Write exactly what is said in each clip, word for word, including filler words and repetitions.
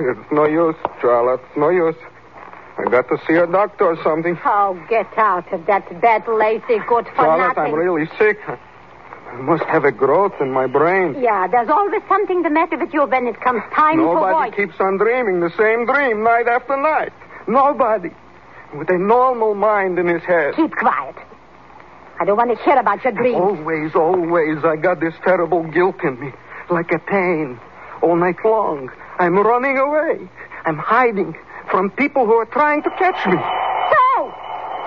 It's no use, Charlotte. It's no use. I got to see a doctor or something. Oh, get out of that bed, lazy, good for Charlotte, nothing. I'm really sick. I must have a growth in my brain. Yeah, there's always something the matter with you when it comes time for Nobody voice. keeps on dreaming the same dream night after night. Nobody. With a normal mind in his head. Keep quiet. I don't want to hear about your dreams. Always, always, I got this terrible guilt in me. Like a pain. All night long. I'm running away. I'm hiding from people who are trying to catch me. So, so,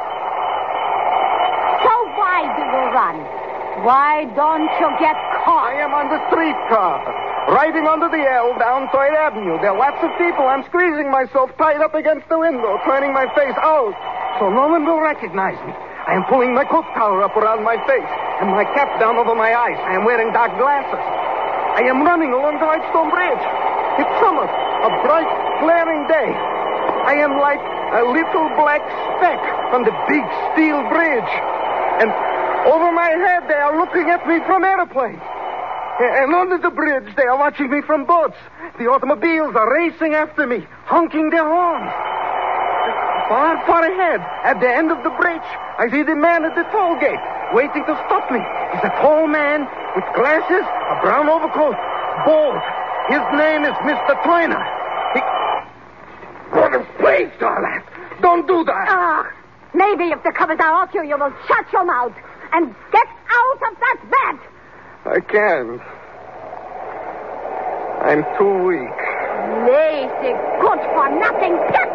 so why do you run? Why don't you get caught? I am on the streetcar, riding under the L down Third Avenue. There are lots of people. I'm squeezing myself tight up against the window, turning my face out so no one will recognize me. I am pulling my coat collar up around my face and my cap down over my eyes. I am wearing dark glasses. I am running along the Whitestone Bridge. It's summer, a bright, glaring day. I am like a little black speck on the big steel bridge. And over my head, they are looking at me from airplanes. And under the bridge, they are watching me from boats. The automobiles are racing after me, honking their horns. Far, far ahead, at the end of the bridge, I see the man at the toll gate, waiting to stop me. He's a tall man with glasses, a brown overcoat, bald. His name is Mister Turner. He... For the please, Charlotte, don't do that. Ah, maybe if the covers are off you, you will shut your mouth and get out of that bed. I can't. I'm too weak. Lazy, good for nothing. Get